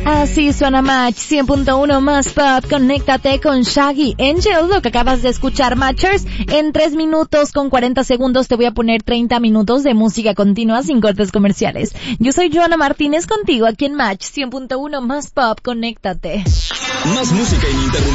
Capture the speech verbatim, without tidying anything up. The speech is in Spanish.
Así suena Match cien punto uno más pop. Conéctate con Shaggy Angel, lo que acabas de escuchar, Matchers. En tres minutos con cuarenta segundos te voy a poner treinta minutos de música continua sin cortes comerciales. Yo soy Joana Martínez contigo aquí en Match cien punto uno más pop. Conéctate. Más música ininterrumpida.